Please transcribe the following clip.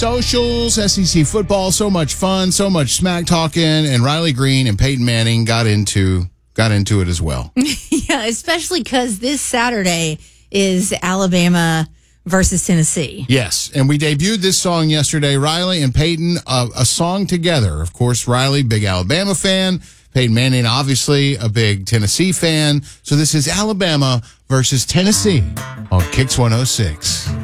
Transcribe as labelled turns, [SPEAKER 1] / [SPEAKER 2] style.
[SPEAKER 1] Socials, SEC football, so much fun, so much smack talking, and Riley Green and Peyton Manning got into it as well.
[SPEAKER 2] Yeah, especially because this Saturday is Alabama versus Tennessee.
[SPEAKER 1] Yes, and we debuted this song yesterday, Riley and Peyton, a song together. Of course, Riley, big Alabama fan. Peyton Manning, obviously a big Tennessee fan. So this is Alabama versus Tennessee on Kicks 106.